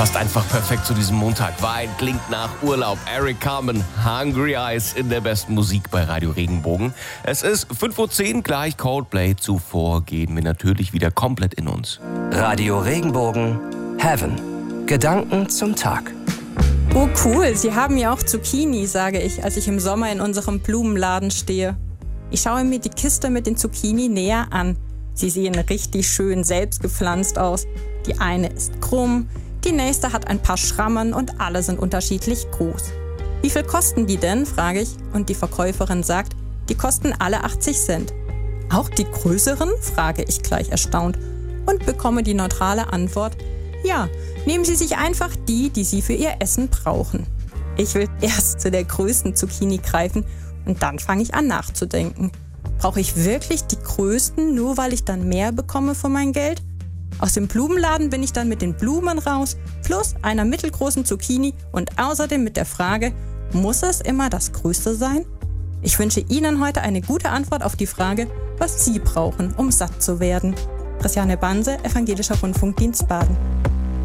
Passt einfach perfekt zu diesem Montag. Wein klingt nach Urlaub. Eric Carmen, Hungry Eyes in der besten Musik bei Radio Regenbogen. Es ist 5:10 Uhr, gleich Coldplay. Zuvor gehen wir natürlich wieder komplett in uns. Radio Regenbogen, Heaven. Gedanken zum Tag. Oh cool, Sie haben ja auch Zucchini, sage ich, als ich im Sommer in unserem Blumenladen stehe. Ich schaue mir die Kiste mit den Zucchini näher an. Sie sehen richtig schön selbst gepflanzt aus. Die eine ist krumm, die nächste hat ein paar Schrammen und alle sind unterschiedlich groß. Wie viel kosten die denn, frage ich, und die Verkäuferin sagt, die kosten alle 80 Cent. Auch die größeren, frage ich gleich erstaunt und bekomme die neutrale Antwort, ja, nehmen Sie sich einfach die Sie für Ihr Essen brauchen. Ich will erst zu der größten Zucchini greifen und dann fange ich an nachzudenken. Brauche ich wirklich die größten, nur weil ich dann mehr bekomme für mein Geld? Aus dem Blumenladen bin ich dann mit den Blumen raus, plus einer mittelgroßen Zucchini und außerdem mit der Frage, muss es immer das Größte sein? Ich wünsche Ihnen heute eine gute Antwort auf die Frage, was Sie brauchen, um satt zu werden. Christiane Banse, Evangelischer Rundfunkdienst Baden.